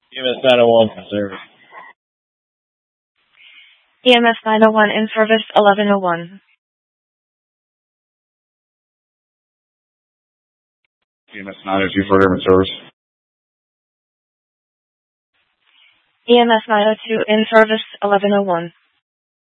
EMS 901 for service. EMS 901 in service 1101. EMS 902 for government service. EMS 902 in service 1101.